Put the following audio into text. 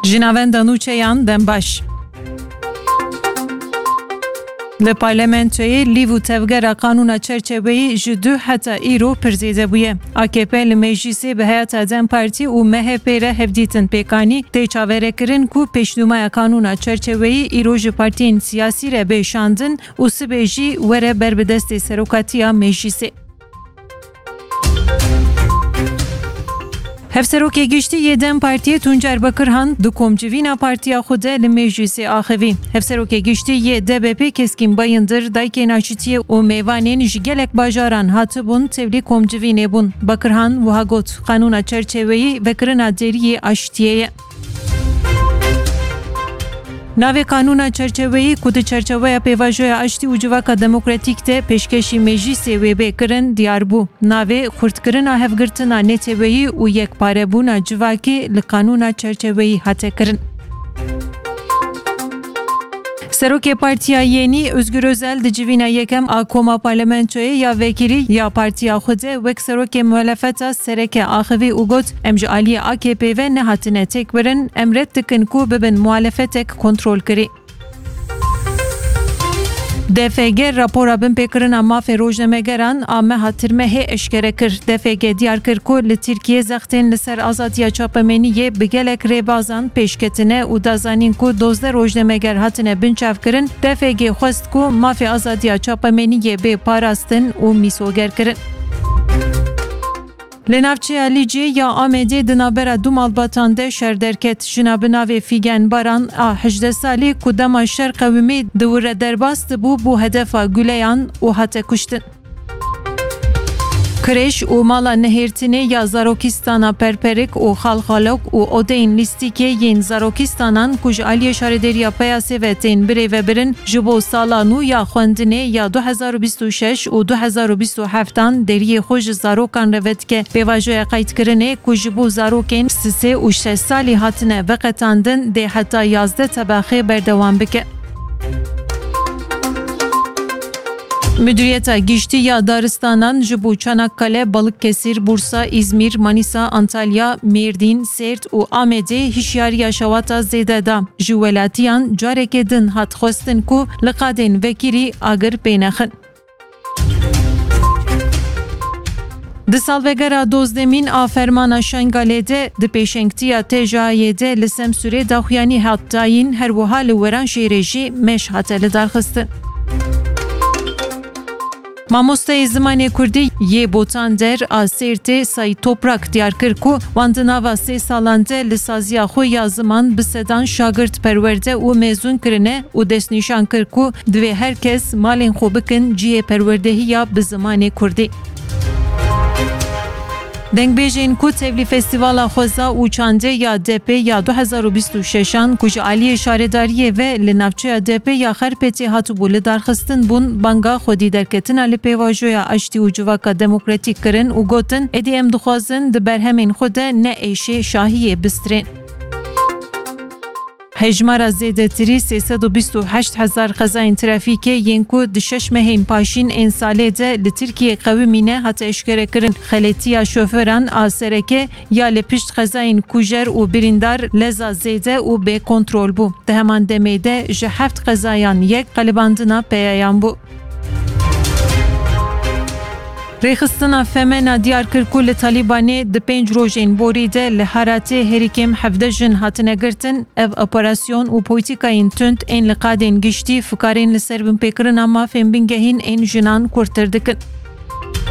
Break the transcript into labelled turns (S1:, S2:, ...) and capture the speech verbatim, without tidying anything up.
S1: Jinavenda Nûçeyan Dembaş. Li parlamentoyê lîv û tevgera qanûna çerçeveyî ji du heta îro pirzêde bûye. A K P li meclîsê bi heyeta Dem Partî û M H P re hevdîtin pêkanî tê çaverekirin ku pêşnûmaya qanûna çerçeveyî îro ji partiyên siyasî re bêşandin û sibê jî were ber bi destê serokatiya meclîsê. Hevserokê giştî yê Dem Partiyê Tuncer Bakırhan di komcivîna partiya xwe de li meclîsê axivî. Hevserokê giştî yê D B P Keskin Bayındır dayikên aşîtiyê û mêvanên ji gelek bajaran hatibûn tevlî komcivînê bûn. Bakırhan wiha got qanûna çerçeveyî vekirina deriyê aşîtiyê ye. Navê qanûna çerçeveyî ku di çerçeveya pêvajoya aştî û civaka demokratîk de pêşkêşî meclîsê wê bê kirin diyar bû. Navê xurtkirina hevgirtina neteweyî û yekparebûna civakê li qanûna çerçeveyî hate kirin. Serokê Partiya Yenî Özgür Özel di civîna yekem a koma parlamentoyê ya vekirî ya partiya xwe de wek serokê muhalefeta sereke axivî û got em ji aliyê A K P ve nehatine têkbirin, em red dikin ku bibin muhalefetek kontrol kirî. D F G rapora bin pêkirina mafê rojnamegeran a meha tirmehê eşkere kir. D F G diyar kir ku li Tirkiye zextên li ser azadiya çapemeniyê bi gelek rêbazan pêşketine û dazanîn ku dozde rojnameger hatine binçavkirin. D F G xwest ku mafê azadiya çapemeniyê bê parastin û mîsoger kirin. Li navçeya Lîcê ya Amedê di navbera du malbatan de şer derket. Jina bi navê Fîgen Baran a hejdeh salî ku dema şer qewimî di wire derbas dibû bû hedefa guleyan û hate kuştin. Kirêş û mala nehêrtinê ya Zarokîstana Perperik û Xalxalok û odeyên lîstîkê yên Zarokistanan ku ji aliyê şarederiya Peyasê ve tên birêvebirin ji bo sala nû ya xwendinê ya du hezar û bîst û şeş û du hezar û bîst û heftan deriyê xwe ji zarokan re vedike. Pêvajoya qeydkirinê ku ji bo zarokên sisê û şeş salî hatine veqetandin dê heta yazdeh tebaxê berdewam bike. Müdüriyeta giştî ya Daristanan ji bo Çanakkale, Balıkesir, Bursa, İzmir, Manisa, Antalya, Mêrdîn, Sêrt û Amedê hişyariya şewata zêde da. Ji welatiyan carekê din hat xwestin ku li qadên vekirî agir pênexin. Di salvegera dozdemîn a fermana Şengalê de di pêşengtiya têjayê de li Semsûrê daxuyanî hat dayîn, her wiha li weran şêrê jî meş hate li darxistin. Mamosteyê zimanê Kurdî yê Botander a Sêrtê Sayîd Toprak diyar kir ku wan di nava sê salan de li saziya xwe ya ziman bi sedan şagirt perwerde û mêzûn kirine û destnîşan kir ku divê herkes malên xwe bikin cihê perwerdehiya bi zimanê Kurdî. Dengbêjên ku tevlî Festîvala Xweza û Çandê ya D P ya du hezar û bîst û şeşan ku ji aliyê şaredariyê ve li navçeya D P ya Xerpêtê hatibû li darxistin bûn banga xwedî derketina li pêvajoya aştî û civaka demokratîk kirin û gotin êdî em dixwazin di berhemên xwe de ne êşê şahiyê bistirên. Hejmara zêdetirî sê sed û bîst û heşt hezar qezayên trafîkê yên ku di şeş mehên paşîn ên salê de li Tirkiye qewimîne hate eşkerekirin. Xelêtiya şoföran a sereke ya li pişt qezayên kujer û birîndar leza zêde û bê kontrol bû. Di heman demê de ji heft qezayan yek qelibandina peyayan bû. Rêxistina Femena diyar kir ku li Talîbanê di pênc rojên borî de li Heratê herîkêm hevdeh jin hatine girtin. Ev operasyon û polîtikayên tund ên li qadên giştî fikarên li ser binpêkirina mafên bingehîn ên jinan kurtir dikin.